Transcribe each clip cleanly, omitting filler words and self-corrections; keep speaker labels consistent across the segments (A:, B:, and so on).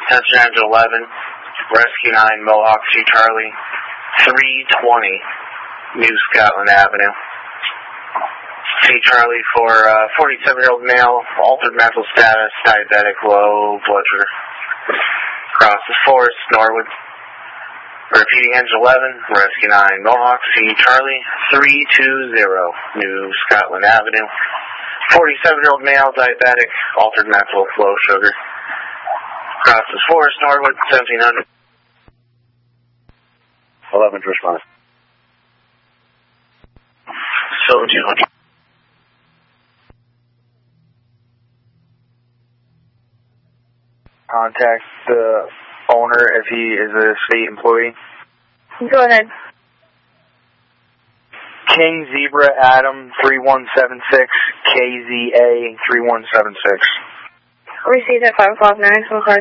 A: Attention engine 11, Rescue 9, Mohawk C. Charlie, 320 New Scotland Avenue. C. Charlie for 47-year-old male, altered mental status, diabetic, low blood sugar. Across the forest, Norwood. Repeating engine 11, Rescue 9, Mohawk C. Charlie, 320 New Scotland Avenue. 47-year-old male, diabetic, altered mental, low sugar. Across the forest, Norwood, 1700.
B: 11 to respond.
A: 1700.
C: Contact the owner if he is a state employee.
D: Go ahead.
C: King Zebra Adam 3176 KZA 3176.
D: Received at 5 o'clock, 9, so card.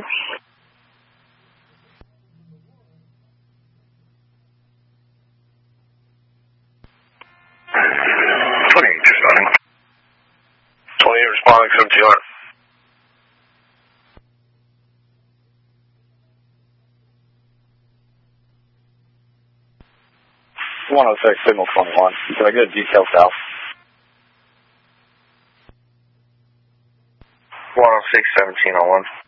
A: Responding. 28 responding, 1700.
B: 106, signal 21. Can I get a detail south?
A: 106, 1701.